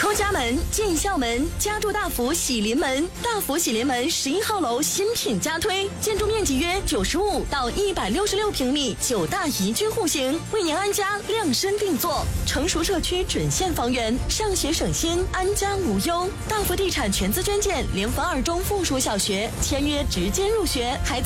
出家门，进校门，家住大福喜临门。大福喜临门11号楼新品加推，建筑面积约95到166平米，9大宜居户型，为您安家量身定做。成熟社区准现房源，上学省心，安家无忧。大福地产全资捐建联合2中附属小学，签约直接入学，孩子